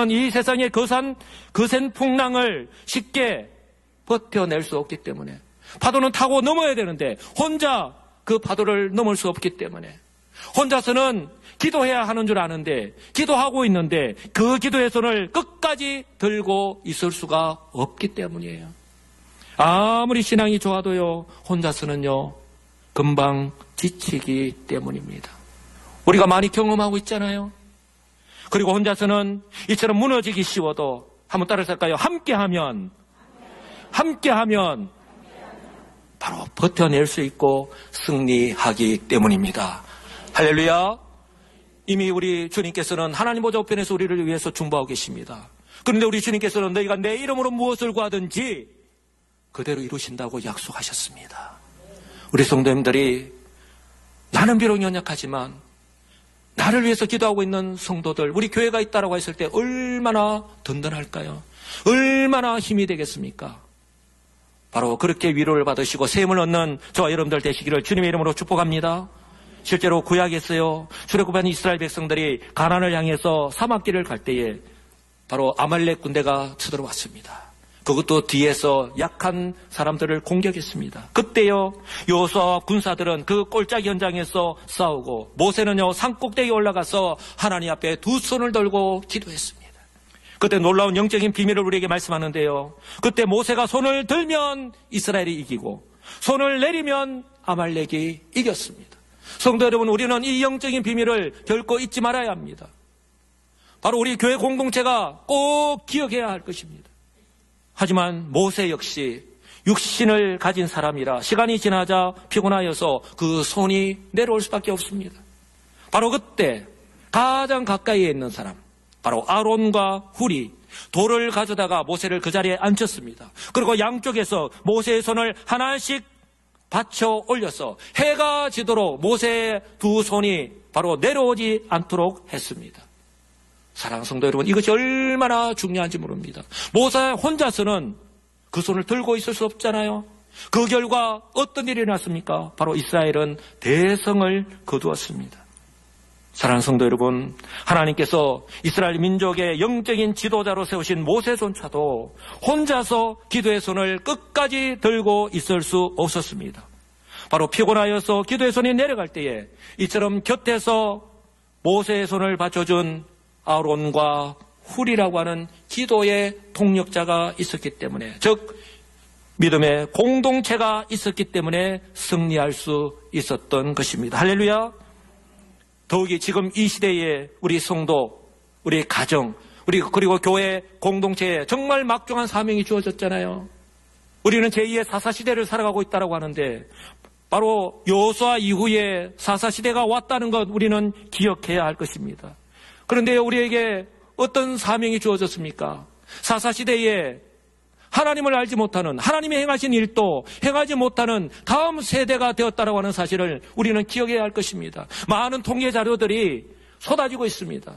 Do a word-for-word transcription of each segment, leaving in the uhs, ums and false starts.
우리는 이 세상의 거산, 거센 풍랑을 쉽게 버텨낼 수 없기 때문에, 파도는 타고 넘어야 되는데 혼자 그 파도를 넘을 수 없기 때문에, 혼자서는 기도해야 하는 줄 아는데 기도하고 있는데 그 기도의 손을 끝까지 들고 있을 수가 없기 때문이에요. 아무리 신앙이 좋아도요, 혼자서는요 금방 지치기 때문입니다. 우리가 많이 경험하고 있잖아요. 그리고 혼자서는 이처럼 무너지기 쉬워도, 한번 따라서 할까요? 함께하면, 함께하면 바로 버텨낼 수 있고 승리하기 때문입니다. 할렐루야. 이미 우리 주님께서는 하나님 보좌 우편에서 우리를 위해서 중보하고 계십니다. 그런데 우리 주님께서는 너희가 내 이름으로 무엇을 구하든지 그대로 이루신다고 약속하셨습니다. 우리 성도님들이, 나는 비록 연약하지만 나를 위해서 기도하고 있는 성도들, 우리 교회가 있다라고 했을 때 얼마나 든든할까요? 얼마나 힘이 되겠습니까? 바로 그렇게 위로를 받으시고 셈을 얻는 저와 여러분들 되시기를 주님의 이름으로 축복합니다. 실제로 구약에서요, 출애굽한 이스라엘 백성들이 가나안을 향해서 사막길을 갈 때에 바로 아말렉 군대가 쳐들어왔습니다. 그것도 뒤에서 약한 사람들을 공격했습니다. 그때요, 여호수아와 군사들은 그 꼴짝 현장에서 싸우고, 모세는요 산꼭대기에 올라가서 하나님 앞에 두 손을 들고 기도했습니다. 그때 놀라운 영적인 비밀을 우리에게 말씀하는데요, 그때 모세가 손을 들면 이스라엘이 이기고 손을 내리면 아말렉이 이겼습니다. 성도 여러분, 우리는 이 영적인 비밀을 결코 잊지 말아야 합니다. 바로 우리 교회 공동체가 꼭 기억해야 할 것입니다. 하지만 모세 역시 육신을 가진 사람이라 시간이 지나자 피곤하여서 그 손이 내려올 수밖에 없습니다. 바로 그때 가장 가까이에 있는 사람, 바로 아론과 훌이 돌을 가져다가 모세를 그 자리에 앉혔습니다. 그리고 양쪽에서 모세의 손을 하나씩 받쳐 올려서 해가 지도록 모세의 두 손이 바로 내려오지 않도록 했습니다. 사랑하는 성도 여러분, 이것이 얼마나 중요한지 모릅니다. 모세 혼자서는 그 손을 들고 있을 수 없잖아요. 그 결과 어떤 일이 났습니까? 바로 이스라엘은 대성을 거두었습니다. 사랑하는 성도 여러분, 하나님께서 이스라엘 민족의 영적인 지도자로 세우신 모세조차도 혼자서 기도의 손을 끝까지 들고 있을 수 없었습니다. 바로 피곤하여서 기도의 손이 내려갈 때에 이처럼 곁에서 모세의 손을 받쳐준 아론과 훌이라고 하는 기도의 동력자가 있었기 때문에, 즉 믿음의 공동체가 있었기 때문에 승리할 수 있었던 것입니다. 할렐루야. 더욱이 지금 이 시대에 우리 성도, 우리 가정, 우리 그리고 교회 공동체에 정말 막중한 사명이 주어졌잖아요. 우리는 제이의 사사시대를 살아가고 있다고 하는데, 바로 여호수아 이후에 사사시대가 왔다는 것 우리는 기억해야 할 것입니다. 그런데 우리에게 어떤 사명이 주어졌습니까? 사사시대에 하나님을 알지 못하는, 하나님의 행하신 일도 행하지 못하는 다음 세대가 되었다고 하는 사실을 우리는 기억해야 할 것입니다. 많은 통계 자료들이 쏟아지고 있습니다.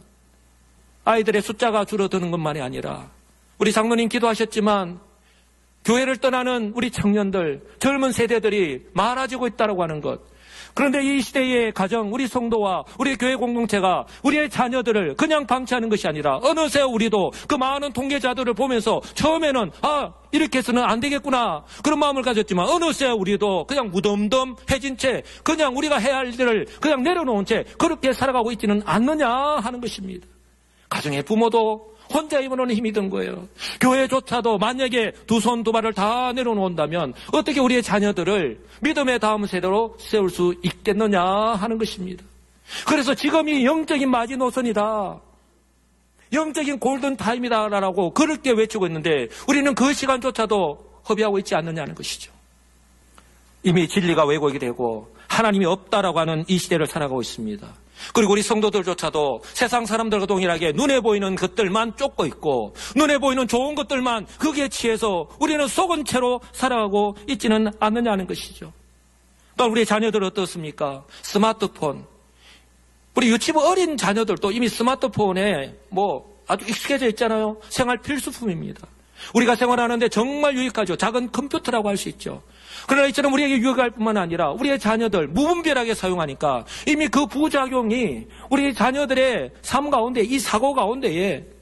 아이들의 숫자가 줄어드는 것만이 아니라, 우리 장로님 기도하셨지만 교회를 떠나는 우리 청년들, 젊은 세대들이 많아지고 있다고 하는 것. 그런데 이 시대의 가정, 우리 성도와 우리 교회 공동체가 우리의 자녀들을 그냥 방치하는 것이 아니라, 어느새 우리도 그 많은 통계자들을 보면서 처음에는 아, 이렇게 해서는 안 되겠구나 그런 마음을 가졌지만, 어느새 우리도 그냥 무덤덤해진 채 그냥 우리가 해야 할 일을 그냥 내려놓은 채 그렇게 살아가고 있지는 않느냐 하는 것입니다. 가정의 부모도 혼자 입어놓는 힘이 든 거예요. 교회조차도 만약에 두 손 두 발을 다 내려놓는다면 어떻게 우리의 자녀들을 믿음의 다음 세대로 세울 수 있겠느냐 하는 것입니다. 그래서 지금이 영적인 마지노선이다, 영적인 골든타임이다라고 그렇게 외치고 있는데, 우리는 그 시간조차도 허비하고 있지 않느냐는 것이죠. 이미 진리가 왜곡이 되고 하나님이 없다라고 하는 이 시대를 살아가고 있습니다. 그리고 우리 성도들조차도 세상 사람들과 동일하게 눈에 보이는 것들만 쫓고 있고, 눈에 보이는 좋은 것들만 거기에 취해서 우리는 속은 채로 살아가고 있지는 않느냐는 것이죠. 또 우리 자녀들 어떻습니까? 스마트폰. 우리 유치부 어린 자녀들도 이미 스마트폰에 뭐 아주 익숙해져 있잖아요. 생활 필수품입니다. 우리가 생활하는데 정말 유익하죠. 작은 컴퓨터라고 할 수 있죠. 그러나 이처럼 우리에게 유익할 뿐만 아니라 우리의 자녀들 무분별하게 사용하니까 이미 그 부작용이 우리 자녀들의 삶 가운데, 이 사고 가운데에